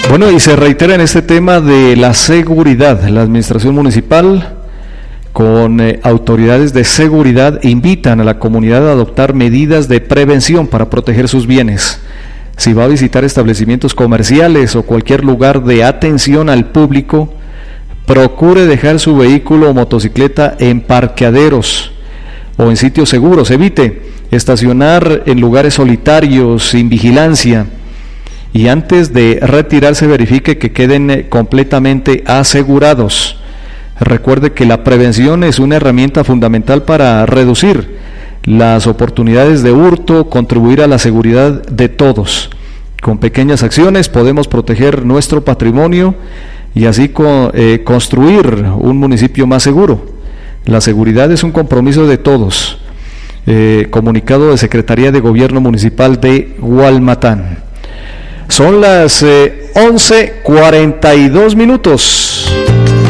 Bueno, y se reitera en este tema de la seguridad. La administración municipal con autoridades de seguridad invitan a la comunidad a adoptar medidas de prevención para proteger sus bienes. Si va a visitar establecimientos comerciales o cualquier lugar de atención al público, procure dejar su vehículo o motocicleta en parqueaderos o en sitios seguros. Evite estacionar en lugares solitarios, sin vigilancia. Y antes de retirarse verifique que queden completamente asegurados. Recuerde que la prevención es una herramienta fundamental para reducir las oportunidades de hurto, contribuir a la seguridad de todos. Con pequeñas acciones podemos proteger nuestro patrimonio y así construir un municipio más seguro. La seguridad es un compromiso de todos. Comunicado de Secretaría de Gobierno Municipal de Hualmatán. Son las 11:42 minutos.